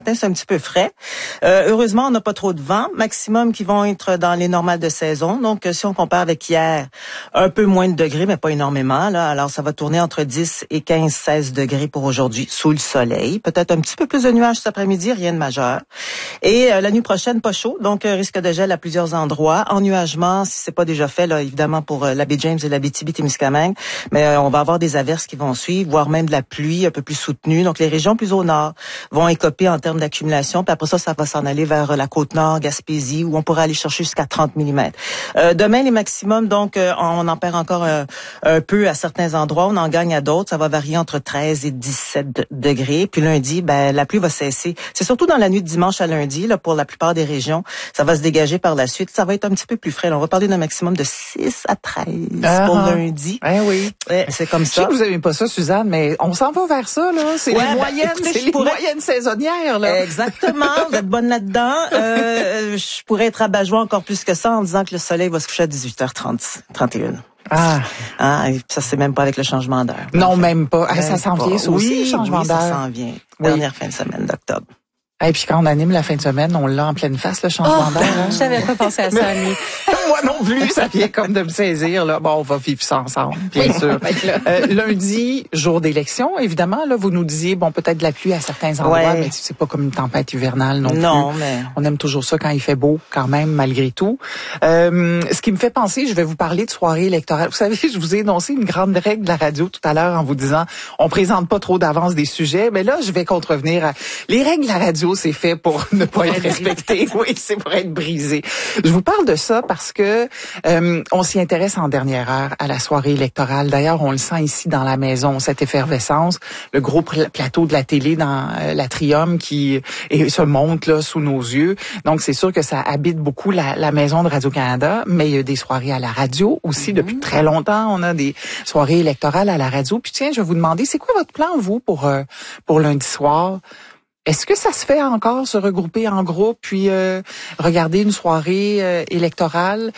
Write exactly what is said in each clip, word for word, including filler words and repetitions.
c'est un petit peu frais. Euh, heureusement, on n'a pas trop de vent. Maximum qui vont être dans les normales de saison. Donc, si on compare avec hier, un peu moins de degrés, mais pas énormément. Là. Alors, ça va tourner entre dix et quinze, seize degrés pour aujourd'hui, sous le soleil. Peut-être un petit peu plus de nuages cet après-midi, rien de majeur. Et euh, la nuit prochaine, pas chaud. Donc, euh, risque de gel à plusieurs endroits. Ennuagement, si c'est pas déjà fait, là, évidemment, pour euh, la baie James et la Abitibi-Témiscamingue. Mais euh, on va avoir des averses qui vont suivre, voire même de la pluie un peu plus soutenue. Donc, les régions plus au nord vont écoper en termes d'accumulation. Puis après ça, ça va s'en aller vers la Côte-Nord, Gaspésie, où on pourra aller chercher jusqu'à trente millimètres. Euh, demain, les maximums, donc, euh, on en perd encore euh, un peu à certains endroits. On en gagne à d'autres. Ça va varier entre treize et dix-sept degrés. Puis lundi, ben la pluie va cesser. C'est surtout dans la nuit de dimanche à lundi, là, pour la plupart des régions. Ça va se dégager par la suite. Ça va être un petit peu plus frais. Là, on va parler d'un maximum de six à treize uh-huh. pour lundi. Eh oui. Ouais, c'est comme ça. Je sais que vous n'aimez pas ça, Suzanne, mais on s'en va vers ça, là. C'est ouais, les ben, moyennes, écoutez, c'est les pourrais... moyennes saisonnières, là. Exactement. Vous êtes bonne là-dedans. Euh, je pourrais être abat-joie encore plus que ça en disant que le soleil va se coucher à dix-huit heures trente, trente et une. Ah. Ah, et ça, c'est même pas avec le changement d'heure. Non, même pas. Ah, ça s'en pas. vient, ça aussi, oui, le changement oui, d'heure. ça s'en vient. Oui. Dernière fin de semaine d'octobre. Et puis quand on anime la fin de semaine, on l'a en pleine face, le changement oh, d'heure. Hein? Je n'avais pas pensé à ça, Annie. Moi non plus, ça vient comme de me saisir. Là. Bon, on va vivre ça ensemble, bien oui, sûr. Euh, lundi, jour d'élection, évidemment, là, vous nous disiez, bon, peut-être de la pluie à certains endroits, ouais. mais c'est pas comme une tempête hivernale non, non plus. mais... On aime toujours ça quand il fait beau, quand même, malgré tout. Euh, ce qui me fait penser, je vais vous parler de soirée électorale. Vous savez, je vous ai énoncé une grande règle de la radio tout à l'heure en vous disant, on présente pas trop d'avance des sujets, mais là, je vais contrevenir à... Les règles de la radio, c'est fait pour ne pas être respecté. Oui, c'est pour être brisé. Je vous parle de ça parce que euh, on s'y intéresse en dernière heure à la soirée électorale. D'ailleurs, on le sent ici dans la maison, cette effervescence, le gros plateau de la télé dans euh, l'Atrium qui et, se monte là sous nos yeux. Donc, c'est sûr que ça habite beaucoup la, la maison de Radio-Canada, mais il y a des soirées à la radio aussi. Mm-hmm. Depuis très longtemps, on a des soirées électorales à la radio. Puis tiens, je vais vous demander, c'est quoi votre plan, vous, pour euh, pour lundi soir? Est-ce que ça se fait encore, se regrouper en groupe, puis euh, regarder une soirée euh, électorale?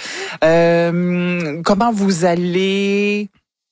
Euh, comment vous allez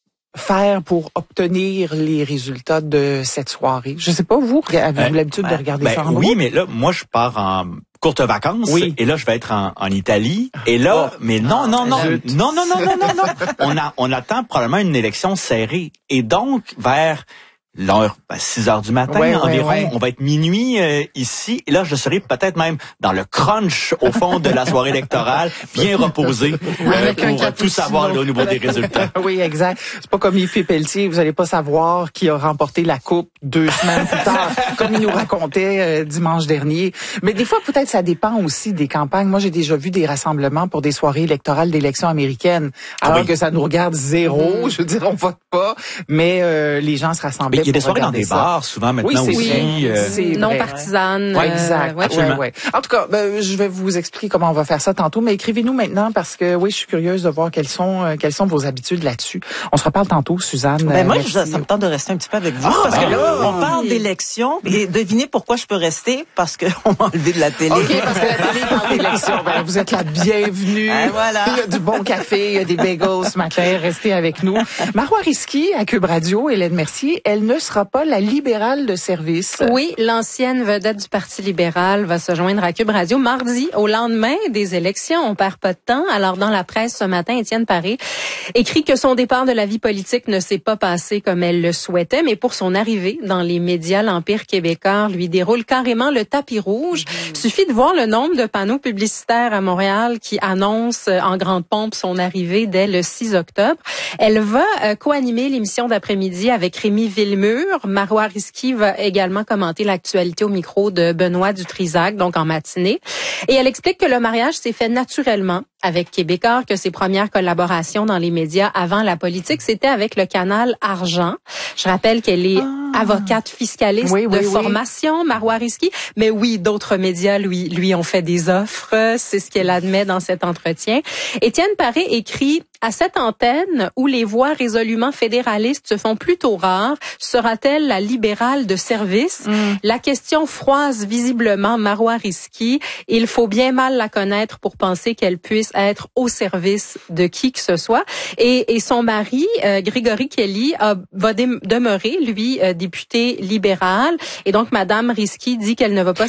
faire pour obtenir les résultats de cette soirée? Je sais pas, vous, avez-vous euh, l'habitude ben, de regarder ben, ça en oui, groupe? Oui, mais là, moi, je pars en courte vacances. Oui. Et là, je vais être en, en Italie. Et là, oh, mais non, non, non, non, non, non, non, non, non. on, a, on attend probablement une élection serrée. Et donc, vers... l'heure, ben, six heures du matin ouais, environ, ouais, ouais. on va être minuit euh, ici. Et là, je serai peut-être même dans le crunch au fond de la soirée électorale, bien reposé euh, pour tout savoir là, au niveau des résultats. Oui, exact. C'est pas comme Yves Pelletier, vous allez pas savoir qui a remporté la coupe deux semaines plus tard, comme il nous racontait euh, dimanche dernier. Mais des fois, peut-être ça dépend aussi des campagnes. Moi, j'ai déjà vu des rassemblements pour des soirées électorales d'élections américaines, alors ah oui. que ça nous regarde zéro. Je veux dire, on vote pas, mais euh, les gens se rassemblent. Il y a des soirées dans des ça. bars, souvent, maintenant oui, aussi. Oui, euh... c'est non partisanes. Oui, exact. Euh, ouais. Ouais, ouais. En tout cas, ben, je vais vous expliquer comment on va faire ça tantôt, mais écrivez-nous maintenant parce que, oui, je suis curieuse de voir quelles sont euh, quelles sont vos habitudes là-dessus. On se reparle tantôt, Suzanne. Ben, moi, je, ça me tente de rester un petit peu avec vous. Ah, parce ben, que là, on parle d'élections et devinez pourquoi je peux rester? Parce qu'on m'a enlevé de la télé. OK, parce que la télé parle d'élections. Ben, vous êtes la bienvenue. Ben, voilà. Il y a du bon café, il y a des bagels ce matin. Restez avec nous. Marois Risky, à Cube Radio, Hélène Mercier, elle ne sera pas la libérale de service. Oui, l'ancienne vedette du Parti libéral va se joindre à Cube Radio mardi, au lendemain des élections. On perd pas de temps. Alors, dans la presse ce matin, Étienne Paré écrit que son départ de la vie politique ne s'est pas passé comme elle le souhaitait, mais pour son arrivée dans les médias, l'Empire québécois lui déroule carrément le tapis rouge. Mmh. Suffit de voir le nombre de panneaux publicitaires à Montréal qui annoncent en grande pompe son arrivée dès le six octobre. Elle va euh, co-animer l'émission d'après-midi avec Rémi Villemur. Marois Risky va également commenter l'actualité au micro de Benoît Dutrisac, donc en matinée. Et elle explique que le mariage s'est fait naturellement avec Québécois, que ses premières collaborations dans les médias avant la politique, c'était avec le canal Argent. Je rappelle qu'elle est ah. avocate fiscaliste oui, oui, de oui. formation, Marois Risky. Mais oui, d'autres médias lui lui ont fait des offres. C'est ce qu'elle admet dans cet entretien. Étienne Paré écrit: à cette antenne où les voix résolument fédéralistes se font plutôt rares, sera-t-elle la libérale de service? Mm. La question froisse visiblement Marois Risky. Il faut bien mal la connaître pour penser qu'elle puisse être au service de qui que ce soit. Et, et son mari, euh, Grégory Kelly, a, va dé- demeurer, lui, euh, député libéral. Et donc, Madame Risky dit qu'elle ne va pas